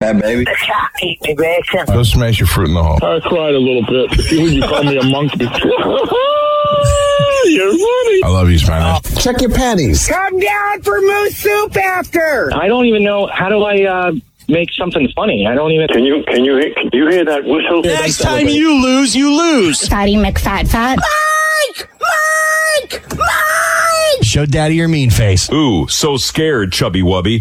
Hey, baby. Eat me, bacon. Go smash your fruit in the hall. I cried a little bit. You call me a monkey. You're funny. I love you, Spanish. Check your panties. Come down for moose soup after. I don't even know, how do I make something funny? I don't even... Can you hear that whistle? Next time you lose, you lose. Fatty McFat. Mike! Show Daddy your mean face. Ooh, so scared, Chubby Wubby.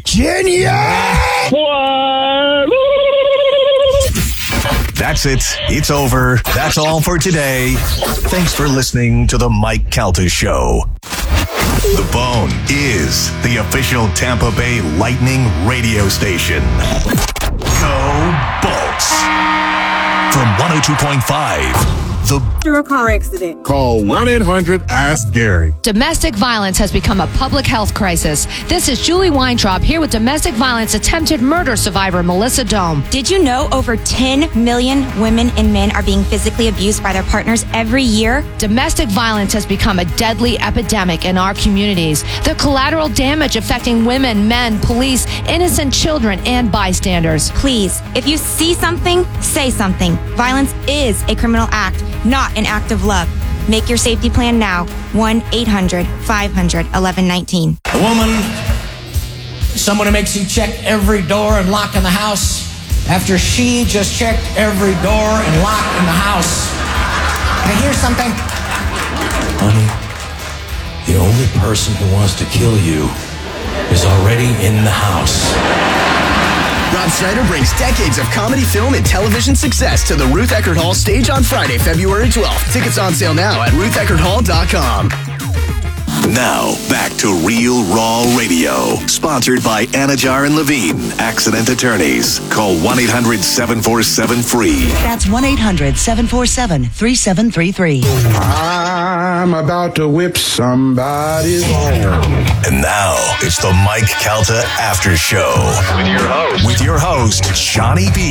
That's it. It's over. That's all for today. Thanks for listening to the Mike Calta Show. The Bone is the official Tampa Bay Lightning radio station. Go Bolts. From 102.5. Through a car accident. Call 1-800-ASK-GARY. Domestic violence has become a public health crisis. This is Julie Weintraub here with domestic violence attempted murder survivor Melissa Dome. Did you know over 10 million women and men are being physically abused by their partners every year? Domestic violence has become a deadly epidemic in our communities. The collateral damage affecting women, men, police, innocent children, and bystanders. Please, if you see something, say something. Violence is a criminal act, not an act of love. Make your safety plan now. 1-800-500-1119. A woman, someone who makes you check every door and lock in the house after she just checked every door and lock in the house. Can I hear something? Honey, the only person who wants to kill you is already in the house. Rob Schneider brings decades of comedy, film, and television success to the Ruth Eckerd Hall stage on Friday, February 12th. Tickets on sale now at rutheckerdhall.com. Now, back to Real Raw Radio. Sponsored by Anajar and Levine, Accident Attorneys. Call 1-800-747-FREE. That's 1-800-747-3733. I'm about to whip somebody's arm. And now, it's the Mike Calta After Show. With your host, Johnny B.